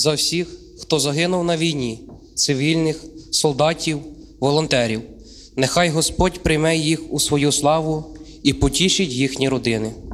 за всіх, хто загинув на війні, цивільних, солдатів, волонтерів. Нехай Господь прийме їх у свою славу і потішить їхні родини.